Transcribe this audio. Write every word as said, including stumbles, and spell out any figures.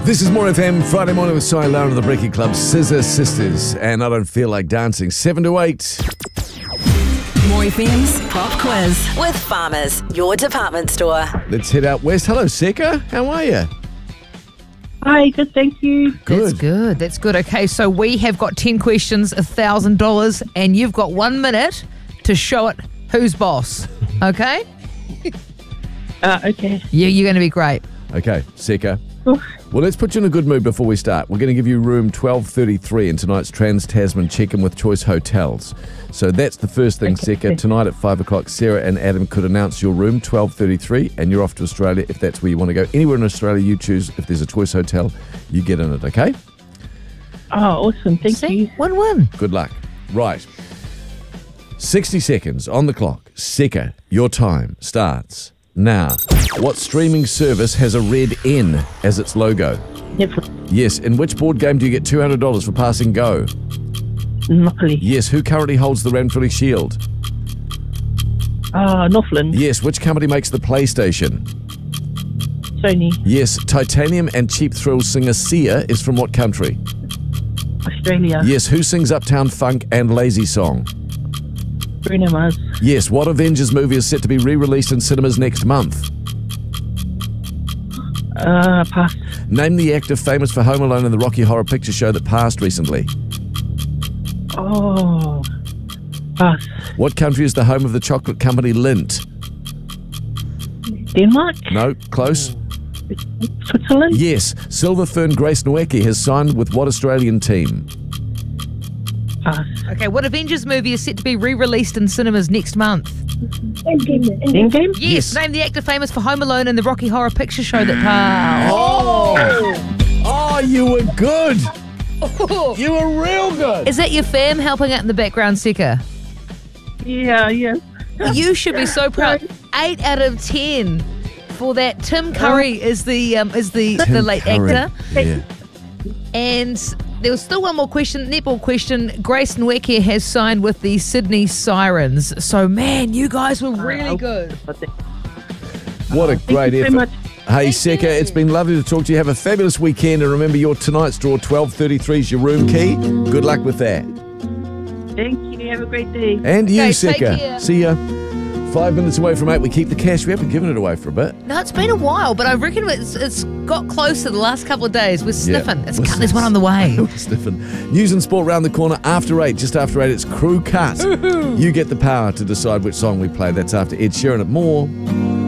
This is More F M, Friday morning with Cy Lauren of the Breaking Club, Scissor Sisters, and I Don't Feel Like Dancing, seven to eight. More F M's Pop Quiz with Farmers, your department store. Let's head out west. Hello, Seka. How are you? Hi, good, thank you. Good. That's good. That's good. Okay, so we have got ten questions, one thousand dollars, and you've got one minute to show it who's boss. Okay? Uh, okay. Yeah, you're going to be great. Okay, Seka. Oof. Well, let's put you in a good mood before we start. We're going to give you room twelve thirty-three in tonight's Trans-Tasman Check-In with Choice Hotels. So that's the first thing, Okay. Seka. Tonight at five o'clock, Sarah and Adam could announce your room, twelve thirty-three, and you're off to Australia if that's where you want to go. Anywhere in Australia you choose, if there's a Choice Hotel, you get in it, okay? Oh, awesome, thank See? you. Win-win. Good luck. Right. sixty seconds on the clock. Seka, your time starts now. What streaming service has a red N as its logo? Netflix, Yes. In which board game do you get two hundred dollars for passing go? Monopoly, Yes. Who currently holds the Ranfurly Shield? uh, Northland, Yes. Which company makes the PlayStation? Sony, Yes. Titanium and Cheap Thrills singer Sia is from what country? Australia, Yes. Who sings Uptown Funk and Lazy Song? Bruno Mars, Yes. What Avengers movie is set to be re-released in cinemas next month? uh, pass, Name the actor famous for Home Alone and the Rocky Horror Picture Show that passed recently. oh, pass, What country is the home of the chocolate company Lindt? Denmark, No, close. Switzerland, Yes. Silver Fern Grace Nweke has signed with what Australian team? pass, Okay, what Avengers movie is set to be re-released in cinemas next month? Endgame, Yes. Yes. Name the actor famous for Home Alone and the Rocky Horror Picture Show that passed. Oh! Oh, you were good! You were real good! Is that your fam helping out in the background, Seka? yeah, yeah, You should be so proud. Eight out of ten for that. Tim Curry is the um, is the the Tim late Curry. actor. Yeah. And there was still one more question, netball question. Grace Nweke has signed with the Sydney Sirens. So, man, you guys were really good. What a thank great you so effort. much. Hey, Thank Seka, you. it's been lovely to talk to you. Have a fabulous weekend. And remember, your tonight's draw, twelve thirty-three, is your room key. Good luck with that. Thank you, have a great day. And you, Okay, take Seka. care. See ya. Five minutes away from eight. We keep the cash. We haven't given it away for a bit. No, it's been a while, but I reckon it's, it's got closer the last couple of days. We're sniffing. Yeah. It's We're cut, there's one on the way. We're sniffing. News and sport round the corner after eight. Just after eight, it's Crew Cut. You get the power to decide which song we play. That's after Ed Sheeran at More.